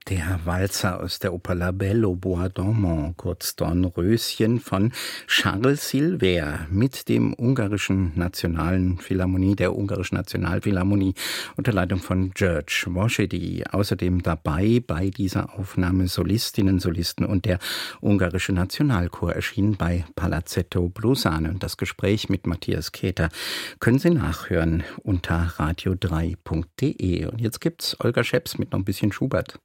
Der Walzer aus der Oper La Belle au Bois Dormant, kurz Dornröschen von Charles Silver mit dem ungarischen Nationalen Philharmonie, der ungarischen Nationalphilharmonie unter Leitung von György Vosedi. Außerdem dabei bei dieser Aufnahme Solistinnen, Solisten und der ungarische Nationalchor erschienen bei Palazzetto Brusane. Und das Gespräch mit Matthias Keter können Sie nachhören unter radio3.de. Und jetzt gibt's Olga Scheps mit noch ein bisschen Schubert.